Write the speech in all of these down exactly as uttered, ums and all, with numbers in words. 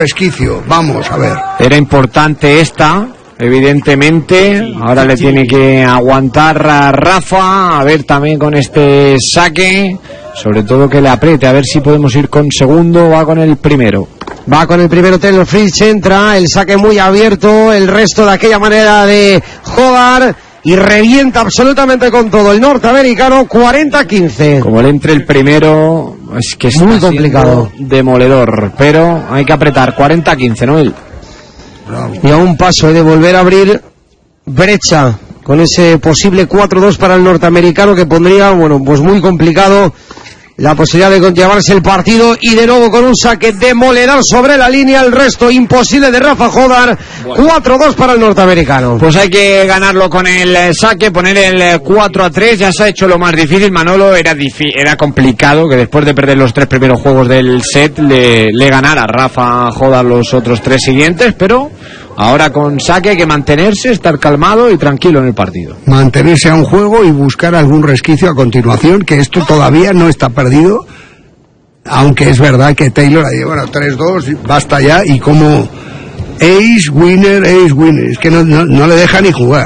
resquicio. Vamos a ver. Era importante esta, evidentemente. Ahora le tiene que aguantar a Rafa, a ver también con este saque, sobre todo que le apriete, a ver si podemos ir con segundo o va con el primero. Va con el primero Taylor Fritz, entra, el saque muy abierto, el resto de aquella manera de Hodar, y revienta absolutamente con todo el norteamericano. Cuarenta a quince. Como le entre el primero, es que es muy complicado, demoledor, pero hay que apretar. Cuarenta a quince, ¿no? Él. Y a un paso de volver a abrir brecha con ese posible cuatro dos para el norteamericano, que pondría, bueno, pues muy complicado la posibilidad de llevarse el partido. Y de nuevo con un saque demoledor sobre la línea, el resto imposible de Rafa Hodar. Bueno. cuatro dos para el norteamericano. Pues hay que ganarlo con el saque, poner el cuatro a tres. Ya se ha hecho lo más difícil, Manolo. Era difí- era complicado que después de perder los tres primeros juegos del set le, le ganara Rafa Hodar los otros tres siguientes, pero ahora con saque hay que mantenerse, estar calmado y tranquilo en el partido. Mantenerse a un juego y buscar algún resquicio a continuación, que esto todavía no está perdido, aunque es verdad que Taylor ha llevado tres dos, basta ya, y como ace, winner, ace, winner, es que no, no, no le deja ni jugar.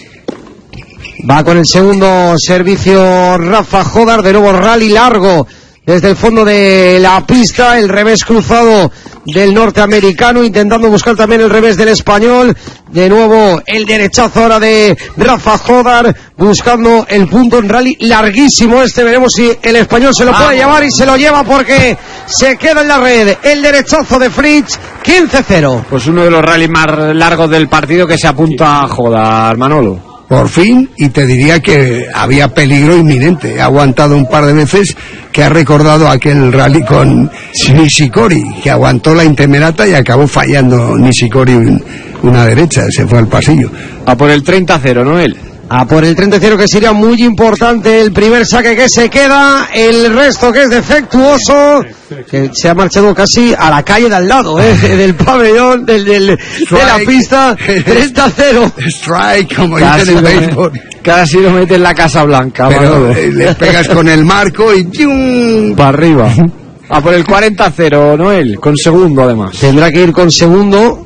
Va con el segundo servicio Rafa Hodar, de nuevo rally largo desde el fondo de la pista, el revés cruzado del norteamericano, intentando buscar también el revés del español. De nuevo el derechazo ahora de Rafa Hodar, buscando el punto en rally larguísimo este. Veremos si el español se lo puede Vamos. llevar, y se lo lleva porque se queda en la red. El derechazo de Fritz, quince cero. Pues uno de los rallies más largos del partido que se apunta a Hodar, Manolo. Por fin, y te diría que había peligro inminente. Ha aguantado un par de veces, que ha recordado aquel rally con Nishikori, que aguantó la intemerata y acabó fallando Nishikori una derecha, se fue al pasillo. A por el treinta a cero, ¿no él? A por el treinta a cero, que sería muy importante el primer saque que se queda, el resto que es defectuoso, que se ha marchado casi a la calle de al lado, ¿eh? del pabellón, del, del, de la pista. Treinta a cero. Strike, como dicen en béisbol. Casi lo mete en la Casa Blanca. Pero eh, le pegas con el marco y ¡tium! Para arriba. A por el cuarenta a cero, Noel, con segundo además. Tendrá que ir con segundo,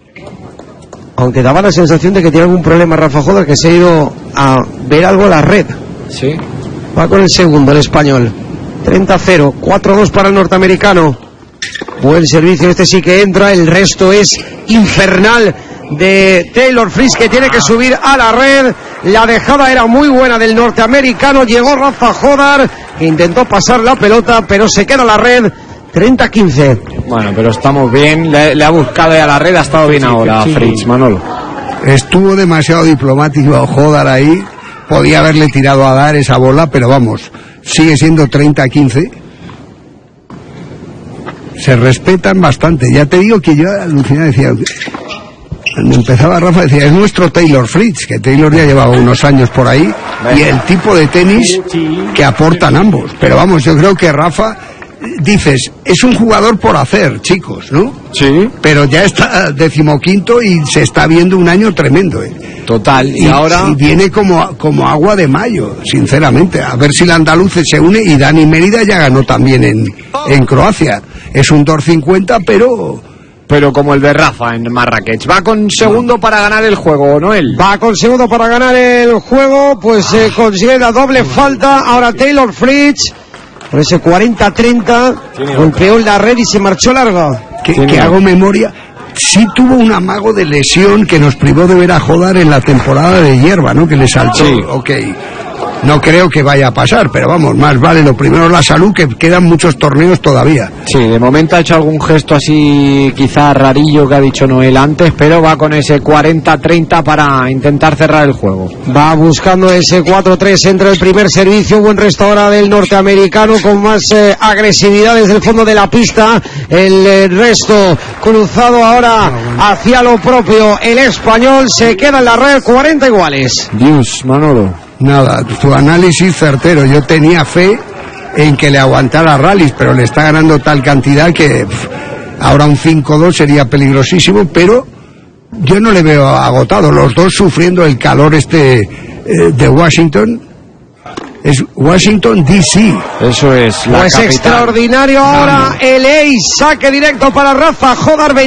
aunque daba la sensación de que tiene algún problema Rafa Hodar, que se ha ido a ver algo a la red. Sí. Va con el segundo, el español. treinta a cero, cuatro dos para el norteamericano. Buen servicio, este sí que entra. El resto es infernal de Taylor Fritz, que tiene que subir a la red. La dejada era muy buena del norteamericano. Llegó Rafa Hodar, que intentó pasar la pelota, pero se queda la red. treinta a quince. Bueno, pero estamos bien, le, le ha buscado a la red, ha estado bien ahora sí, Fritz, Manolo. Estuvo demasiado diplomático Hodar ahí, podía haberle tirado a dar esa bola, pero vamos, sigue siendo treinta a quince. Se respetan bastante. Ya te digo que yo alucinaba, decía, cuando empezaba Rafa decía, es nuestro Taylor Fritz, que Taylor ya llevaba unos años por ahí, y el tipo de tenis que aportan ambos. Pero vamos, yo creo que Rafa, dices, es un jugador por hacer, chicos, ¿no? Sí. Pero ya está decimoquinto y se está viendo un año tremendo, ¿eh? Total. Y, y ahora y viene como, como agua de mayo, sinceramente. A ver si el andaluz se une, y Dani Mérida ya ganó también en, en Croacia. Es un dos cincuenta, pero... Pero como el de Rafa en Marrakech. Va con segundo para ganar el juego, Noel. Va con segundo para ganar el juego, pues eh, consigue la doble falta. Ahora Taylor Fritz, por ese cuarenta a treinta, golpeó en la red y se marchó larga. Que, que hago memoria, sí tuvo un amago de lesión que nos privó de ver a Hodar en la temporada de hierba, ¿no? Que le saltó, sí. Ok. No creo que vaya a pasar, pero vamos, más vale lo primero la salud, que quedan muchos torneos todavía. Sí, de momento ha hecho algún gesto así quizá rarillo que ha dicho Noel antes, pero va con ese cuarenta a treinta para intentar cerrar el juego. Va buscando ese cuatro tres, entra el primer servicio, buen resto ahora del norteamericano con más eh, agresividad desde el fondo de la pista. El eh, resto cruzado ahora hacia lo propio, el español se queda en la red, cuarenta iguales. Dios, Manolo. Nada, tu análisis certero. Yo tenía fe en que le aguantara rallies, pero le está ganando tal cantidad que pff, ahora un cinco dos sería peligrosísimo, pero yo no le veo agotado. Los dos sufriendo el calor este eh, de Washington. Es Washington D C. Eso es la Pues capital. Extraordinario ahora. Vamos. El ace, saque directo para Rafa Hodar.